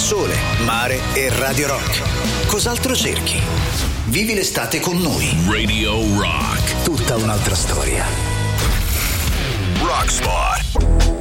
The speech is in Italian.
sole, mare e Radio Rock. Cos'altro cerchi? Vivi l'estate con noi. Radio Rock. Tutta un'altra storia. Rock Spot.